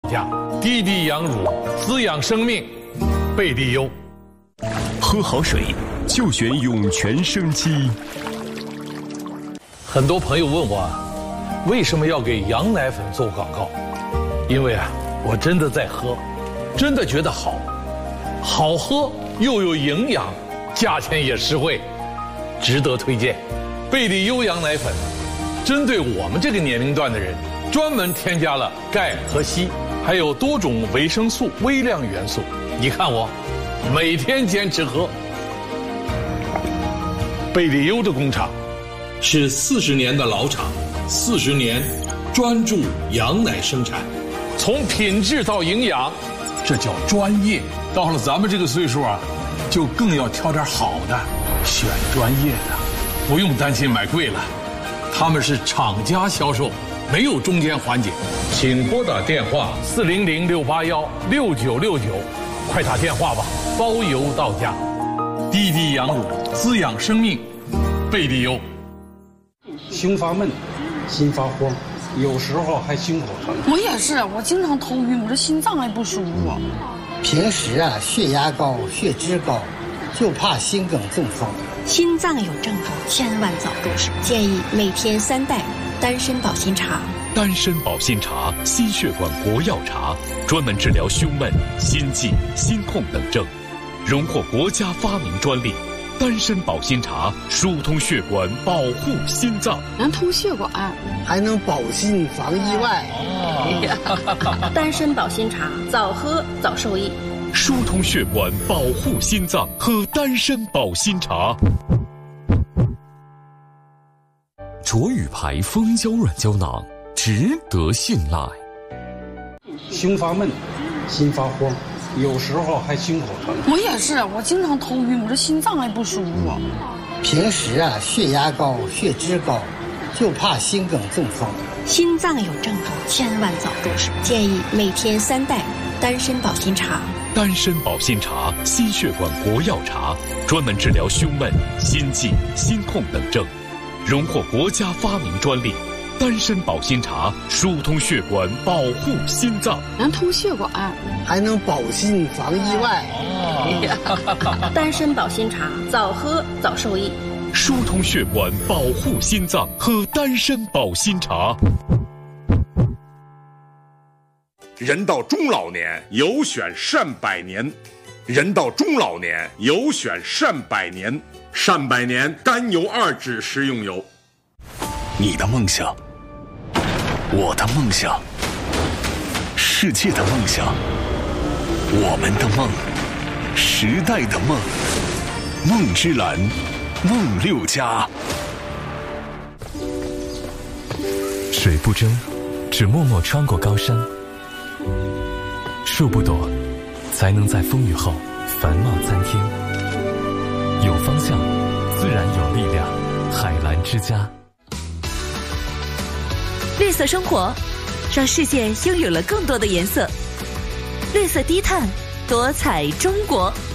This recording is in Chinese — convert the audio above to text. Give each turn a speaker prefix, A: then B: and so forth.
A: 价，滴滴羊乳滋养生命，贝蒂优。
B: 喝好水就选涌泉生机。
A: 很多朋友问我，为什么要给羊奶粉做广告？因为我真的在喝，真的觉得好喝又有营养，价钱也实惠，值得推荐。贝蒂优羊奶粉针对我们这个年龄段的人，专门添加了钙和硒，还有多种维生素、微量元素。你看我每天坚持喝。贝蒂优的工厂是40年的老厂，40年专注羊奶生产，从品质到营养，这叫专业。到了咱们这个岁数就更要挑点好的，选专业的，不用担心买贵了。他们是厂家销售，没有中间环节。请拨打电话400-681-6969，快打电话吧，包邮到家。滴滴羊乳滋养生命，贝蒂优。
C: 胸发闷，心发慌，有时候还心口疼。
D: 我也是，我经常头晕，我这心脏还不舒服。
E: 平时血压高、血脂高，就怕心梗中风。
F: 心脏有症状，千万早入手。建议每天3袋丹参保心茶。
B: 丹参保心茶，心血管国药茶，专门治疗胸闷、心悸、心痛等症，荣获国家发明专利。丹参保心茶疏通血管，保护心脏，
D: 能通血管，
E: 还能保心防意外。
F: 丹参保心茶，早喝早受益。
B: 疏通血管，保护心脏，喝丹参保心茶。卓宇牌蜂胶软胶囊，值得信赖。
C: 胸发闷，心发慌，有时候还心口疼。
D: 我也是，我经常头晕，我这心脏还不舒服。
E: 平时血压高、血脂高，就怕心梗中风。
F: 心脏有症状，千万早入手。建议每天3袋丹参保心茶。
B: 丹参保心茶，心血管国药茶，专门治疗胸闷、心悸、心痛等症，荣获国家发明专利。丹参保心茶疏通血管，保护心脏，
D: 能通血管，
E: 还能保心防意外。
F: 丹参保心茶，早喝早受益。
B: 疏通血管，保护心脏，喝丹参保心茶。
G: 人到中老年，有选善百年。人到中老年，有选善百年。善百年甘油2酯食用油。
B: 你的梦想，我的梦想，世界的梦想，我们的梦，时代的梦。梦之蓝，梦6家。水不争，只默默穿过高山；树不躲，才能在风雨后繁茂参天。有方向，自然有力量。海蓝之家。
H: 绿色生活，让世界拥有了更多的颜色。绿色低碳，多彩中国。